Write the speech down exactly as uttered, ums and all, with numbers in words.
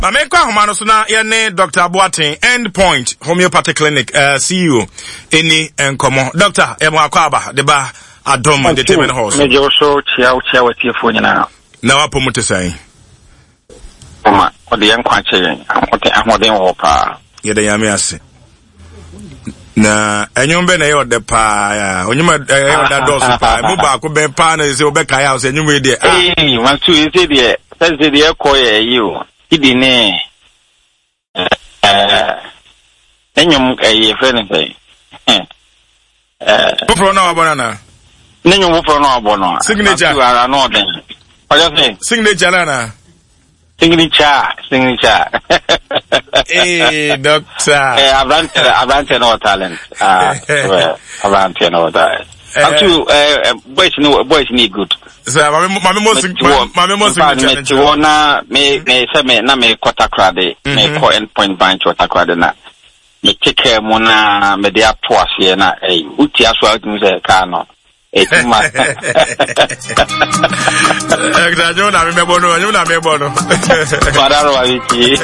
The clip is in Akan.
Mame kwa humano suna yene Doctor Boateng Endpoint Homeopathic Clinic uh, C E O eni enkomo. Doctor emo akwaba deba adom entertainment house. Me joso chia chia watiefo nyina. Na wapo mutesai. Oma odi yankwa che amote amoden wo pa. Yede yame ase. Na enyumbe na yo de pa ya onyuma yo da dosu pa mu ba ko be pa na se obeka ya so enyumbe de eh wan tu ise de se de ko ye yi o idi ne eh enyum eh fe ne fe eh pro na wabona na nenyum pro na wabona signature tu ara no den ojo se signature na signature signature eh doctor eh Abrante Abrante no talent ah Abrante no talent up to eh boys no boys need good so mama mama mo mama mo signature me na me me say me na me kotakra de me ko endpoint branch kotakra de na me take mo na me dey ato ase na eh uti aso atum say ka no etuma eh na jo na me bono jo na me bono para ro wa